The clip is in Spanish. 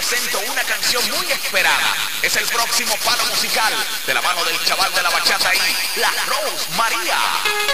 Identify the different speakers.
Speaker 1: presento una canción muy esperada. Es el próximo palo musical de la mano del chaval de la bachata ahí, la Rose María.